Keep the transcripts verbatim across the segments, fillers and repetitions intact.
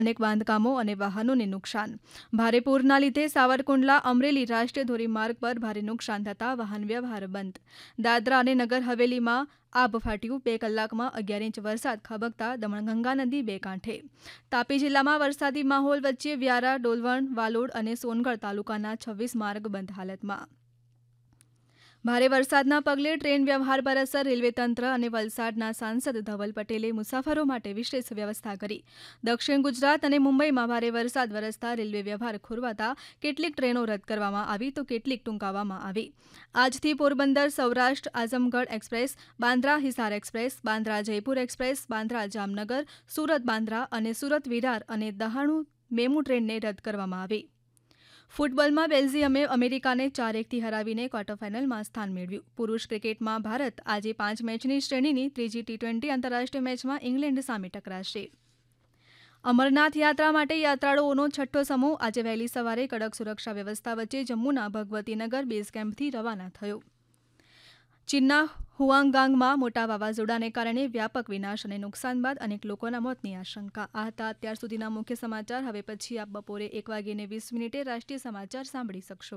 અનેક બાંધકામો અને વાહનોને નુકસાન. ભારે પૂરના લીધે સાવરકુંડલા અમરેલી રાષ્ટ્રીય ધોરીમાર્ગ પર ભારે નુકસાન થતાં વાહન વ્યવહાર બંધ. દાદરા અને નગર હવેલીમાં આબ ફાટ્યું. બે કલાકમાં અગિયાર ઇંચ વરસાદ ખાબકતા દમણગંગા નદી બે કાંઠે. તાપી જિલ્લામાં વરસાદી માહોલ વચ્ચે વ્યારા, ડોલવણ, વાલોડ અને સોનગઢ તાલુકાના છવ્વીસ માર્ગ બંધ હાલતમાં. ભારે વરસાદના પગલે ટ્રેન વ્યવહાર પર અસર. રેલવે તંત્ર અને વલસાડના સાંસદ ધવલ પટેલે મુસાફરો માટે વિશેષ વ્યવસ્થા કરી. દક્ષિણ ગુજરાત અને મુંબઈમાં ભારે વરસાદ વરસતા રેલવે વ્યવહાર ખોરવાતા કેટલીક ટ્રેનો રદ કરવામાં આવી તો કેટલીક ટૂંકાવવામાં આવી. આજથી Porbandar Saurashtra Azamgarh express, Bandra Hisar express, Bandra Jaipur express, Bandra Jamnagar, Surat Bandra અને સુરત વિરાર અને દહાણુ મેમુ ટ્રેનને રદ કરવામાં આવી. ફૂટબોલમાં બેલ્જિયમે અમેરિકાને ચાર એકથી હરાવીને ક્વાર્ટર ફાઇનલમાં સ્થાન મેળવ્યું. પુરુષ ક્રિકેટમાં ભારત આજે પાંચ મેચની શ્રેણીની ત્રીજી ટી ટ્વેન્ટી આંતરરાષ્ટ્રીય મેચમાં ઇંગ્લેન્ડ સામે ટકરાશે. અમરનાથ યાત્રા માટે યાત્રાળુઓનો છઠ્ઠો સમૂહ આજે વહેલી સવારે કડક સુરક્ષા વ્યવસ્થા વચ્ચે જમ્મુના ભગવતીનગર બેઝ કેમ્પથી રવાના થયો. ચીનના હુઆંગાંગમાં મોટા વાવાઝોડાને કારણે વ્યાપક વિનાશ અને નુકસાન બાદ અનેક લોકોના મોતની આશંકા. આ હતા અત્યાર સુધીના મુખ્ય સમાચાર. હવે પછી આપ બપોરે એક વાગીને વીસ મિનિટે રાષ્ટ્રીય સમાચાર સાંભળી શકશો.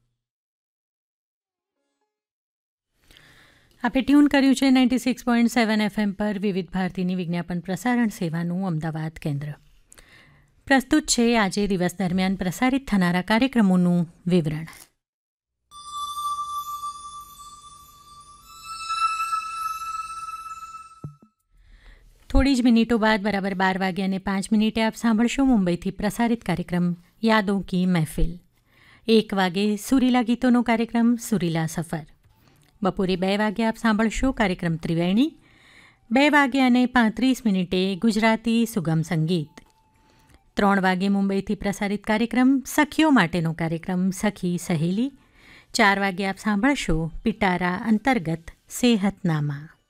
આપે ટ્યુન કર્યું છે ninety six point seven FM પર વિવિધ ભારતીની વિજ્ઞાપન પ્રસારણ સેવાનું અમદાવાદ કેન્દ્ર. પ્રસ્તુત છે આજે દિવસ દરમિયાન પ્રસારિત થનારા કાર્યક્રમોનું વિવરણ. થોડી જ મિનિટો બાદ બરાબર બાર વાગ્યા અને પાંચ મિનિટે આપ સાંભળશો મુંબઈથી પ્રસારિત કાર્યક્રમ યાદો કી મહેફિલ. એક વાગે સુરીલા ગીતોનો કાર્યક્રમ સુરીલા સફર. બપોરે બે વાગે આપ સાંભળશો કાર્યક્રમ ત્રિવેણી. બે વાગે અને પાંત્રીસ મિનિટે ગુજરાતી સુગમ સંગીત. ત્રણ વાગે મુંબઈથી પ્રસારિત કાર્યક્રમ સખીઓ માટેનો કાર્યક્રમ સખી સહેલી. ચાર વાગે આપ સાંભળશો પિટારા અંતર્ગત સેહતનામા.